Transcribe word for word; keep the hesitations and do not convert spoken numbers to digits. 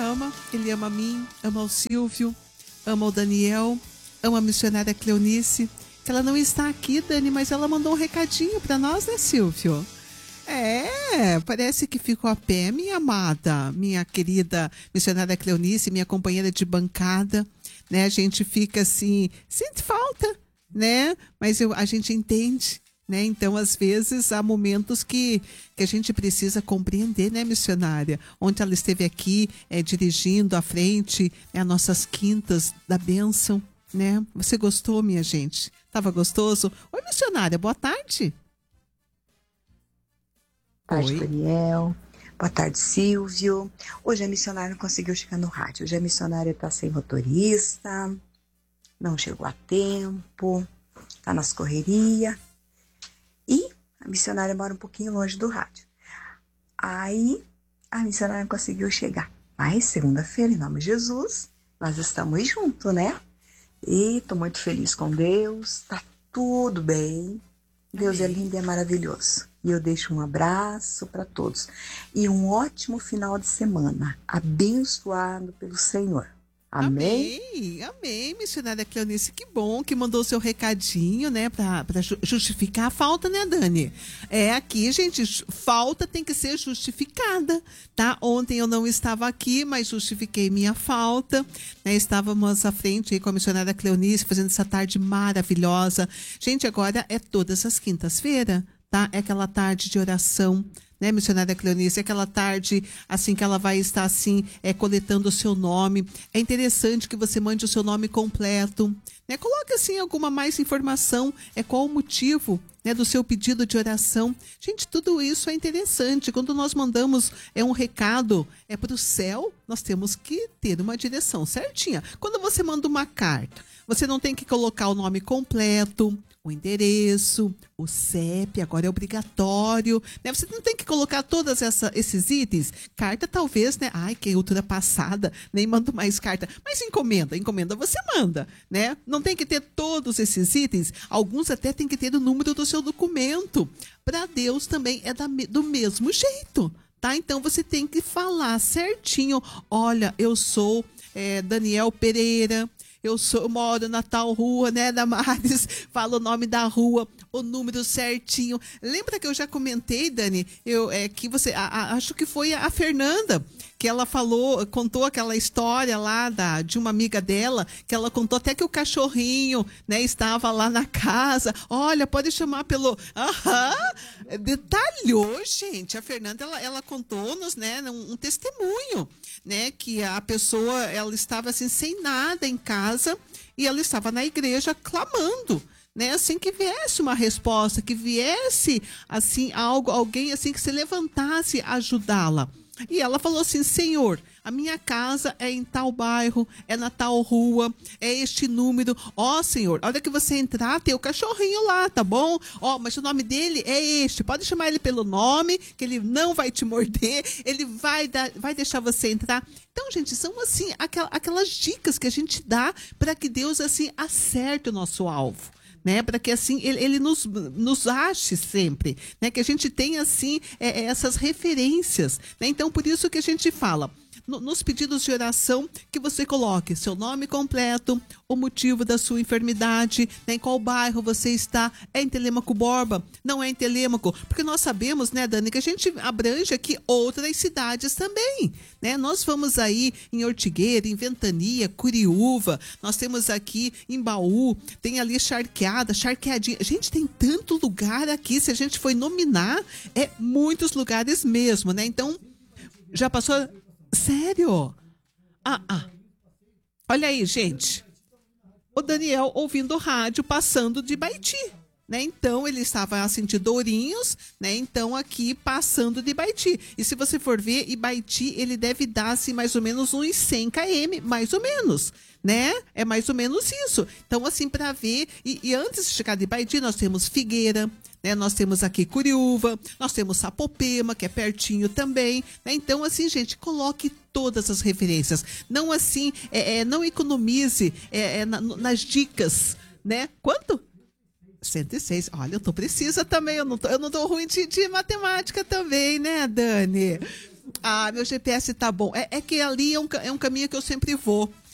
ama, ele ama a mim, ama o Silvio, ama o Daniel, ama a missionária Cleonice, que ela não está aqui, Dani, mas ela mandou um recadinho para nós, né, Silvio? É, parece que ficou a pé, minha amada, minha querida missionária Cleonice, minha companheira de bancada, né? A gente fica assim, sente falta, né? Mas eu, a gente entende, né? Então, às vezes, há momentos que, que a gente precisa compreender, né, missionária? Ontem ela esteve aqui é, dirigindo à frente é, as nossas quintas da bênção, né? Você gostou, minha gente? Tava gostoso? Oi, missionária, boa tarde. Boa tarde, Oi. Daniel. Boa tarde, Silvio. Hoje a missionária não conseguiu chegar no rádio. Hoje a missionária está sem motorista, não chegou a tempo, está nas correrias. E a missionária mora um pouquinho longe do rádio. Aí a missionária não conseguiu chegar. Mas segunda-feira, em nome de Jesus, nós estamos juntos, né? E estou muito feliz com Deus. Tá tudo bem. Deus é lindo e é maravilhoso. E eu deixo um abraço para todos. E um ótimo final de semana, abençoado pelo Senhor. Amém? Amém, amém, missionária Cleonice, que bom que mandou o seu recadinho, né, pra, pra justificar a falta, né, Dani? É, aqui, gente, falta tem que ser justificada, tá? Ontem eu não estava aqui, mas justifiquei minha falta, né? Estávamos à frente aí com a missionária Cleonice, fazendo essa tarde maravilhosa. Gente, agora é todas as quintas-feiras, tá? É aquela tarde de oração, né, missionária Cleonice, aquela tarde, assim, que ela vai estar, assim, é, coletando o seu nome. É interessante que você mande o seu nome completo, né, coloque, assim, alguma mais informação, é qual o motivo, né, do seu pedido de oração. Gente, tudo isso é interessante. Quando nós mandamos é, um recado é, para o céu, nós temos que ter uma direção certinha. Quando você manda uma carta, você não tem que colocar o nome completo, o endereço, o C E P, agora é obrigatório, né? Você não tem que colocar todos esses itens. Carta talvez, né? Ai, que ultrapassada, nem mando mais carta. Mas encomenda, encomenda você manda, né? Não tem que ter todos esses itens. Alguns até tem que ter o número do seu documento. Para Deus também é da, do mesmo jeito, tá? Então você tem que falar certinho. Olha, eu sou é, Daniel Pereira. Eu, sou, eu moro na tal rua, né, Damares? Fala o nome da rua, o número certinho. Lembra que eu já comentei, Dani, eu, é, que você, a, a, acho que foi a Fernanda, que ela falou, contou aquela história lá da, de uma amiga dela, que ela contou até que o cachorrinho, né, estava lá na casa. Olha, pode chamar pelo... Aham, detalhou, gente. A Fernanda, ela, ela contou-nos, né, um, um testemunho, né, que a pessoa, ela estava assim, sem nada em casa, e ela estava na igreja clamando, né, assim, que viesse uma resposta, que viesse, assim, algo, alguém, assim, que se levantasse a ajudá-la. E ela falou assim: Senhor, a minha casa é em tal bairro, é na tal rua, é este número. Ó, Senhor, a hora que você entrar, tem o cachorrinho lá, tá bom? Ó, mas o nome dele é este. Pode chamar ele pelo nome, que ele não vai te morder, ele vai, dar, vai deixar você entrar. Então, gente, são assim, aquelas, aquelas dicas que a gente dá para que Deus, assim, acerte o nosso alvo. Né, para que assim ele, ele nos, nos ache sempre, né, que a gente tenha assim é, essas referências, né? Então por isso que a gente fala no, nos pedidos de oração que você coloque seu nome completo, o motivo da sua enfermidade, né, em qual bairro você está, é em Telêmaco Borba, não é em Telêmaco, porque nós sabemos, né, Dani, que a gente abrange aqui outras cidades também, né? Nós vamos aí em Ortigueira, em Ventania, Curiúva, nós temos aqui em Baú, tem ali Charqueada, Charqueadinha. Gente, tem tanto lugar aqui, se a gente for nominar, é muitos lugares mesmo, né? Então, já passou... Sério? Ah, ah. Olha aí, gente. O Daniel ouvindo o rádio, passando de Baiti, né? Então, ele estava a sentindo Ourinhos, né? Então, aqui, passando de Baiti. E se você for ver, Ibaiti, ele deve dar, assim, mais ou menos uns cem quilômetros, mais ou menos, né? É mais ou menos isso. Então, assim, para ver... E, e antes de chegar de Baiti, nós temos Figueira, né? Nós temos aqui Curiúva, nós temos Sapopema, que é pertinho também, né? Então, assim, gente, coloque todas as referências. Não, assim, é, é, não economize é, é, na, nas dicas, né? Quanto? cento e seis. Olha, eu tô precisa também, eu não tô, eu não tô ruim de, de matemática também, né, Dani? Ah, meu G P S tá bom. É, é que ali é um, ca- é um caminho que eu sempre vou.